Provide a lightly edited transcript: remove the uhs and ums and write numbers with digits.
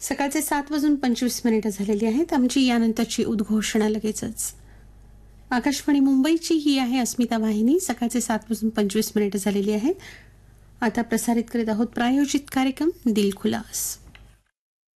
सकाळचे 7:25 झालेली आहेत. आमची यानंतरची उद्घोषणा लगेचच. आकाशवाणी मुंबईची ही आहे अस्मिता वाहिनी. सकाळचे 7:25 झालेली आहेत. आता प्रसारित करीत आहोत प्रायोजित कार्यक्रम दिल खुलास.